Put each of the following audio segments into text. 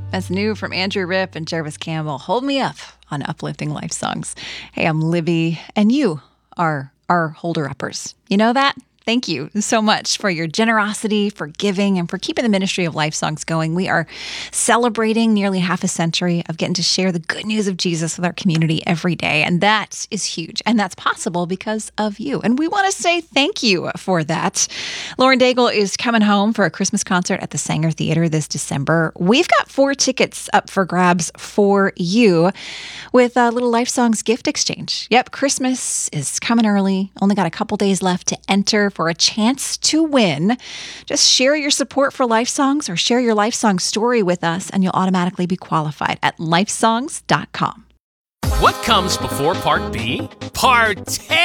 That's new from Andrew Ripp and Jervis Campbell. Hold Me Up on Uplifting Life Songs. Hey, I'm Libby, and you are our holder-uppers. You know that? Thank you so much for your generosity, for giving, and for keeping the ministry of Life Songs going. We are celebrating nearly half a century of getting to share the good news of Jesus with our community every day. And that is huge. And that's possible because of you. And we want to say thank you for that. Lauren Daigle is coming home for a Christmas concert at the Sanger Theater this December. We've got 4 tickets up for grabs for you with a little Life Songs gift exchange. Yep, Christmas is coming early. Only got a couple days left to enter for a chance to win. Just share your support for Life Songs or share your Life Song story with us, and you'll automatically be qualified at lifesongs.com. What comes before Part B? Party!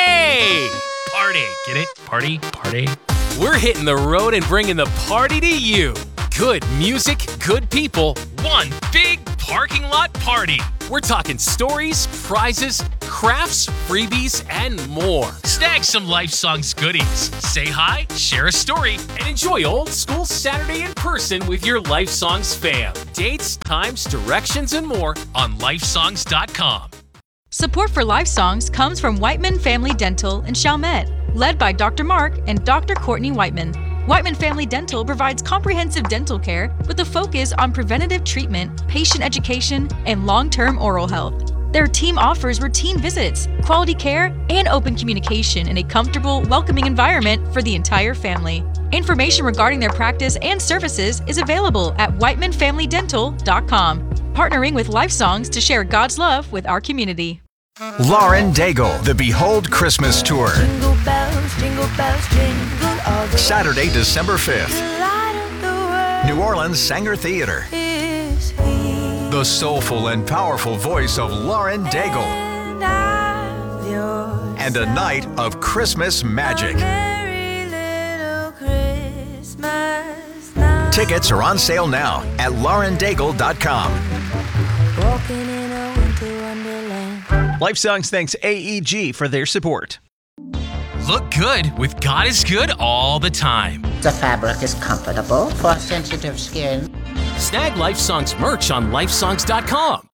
Party. Get it? Party. We're hitting the road and bringing the party to you. Good music, good people, one big parking lot party. We're talking stories, prizes, crafts, freebies, and more. Snag some Life Songs goodies. Say hi, share a story, and enjoy old school Saturday in person with your Life Songs fam. Dates, times, directions, and more on lifesongs.com. Support for Life Songs comes from Whiteman Family Dental in Chalmette, led by Dr. Mark and Dr. Courtney Whiteman. Whiteman Family Dental provides comprehensive dental care with a focus on preventative treatment, patient education, and long-term oral health. Their team offers routine visits, quality care, and open communication in a comfortable, welcoming environment for the entire family. Information regarding their practice and services is available at whitemanfamilydental.com, partnering with Life Songs to share God's love with our community. Lauren Daigle, the Behold Christmas Tour. Jingle bells, jingle all the Saturday, December 5th. the light of the world New Orleans Sanger Theater. is here. The soulful and powerful voice of Lauren Daigle. And I'm yours. And a night of Christmas magic. A merry little Christmas night. Tickets are on sale now at laurendaigle.com. Walking in a winter wonderland. Life Songs thanks AEG for their support. Look good with God is Good all the time. The fabric is comfortable for sensitive skin. Snag Life Songs merch on lifesongs.com.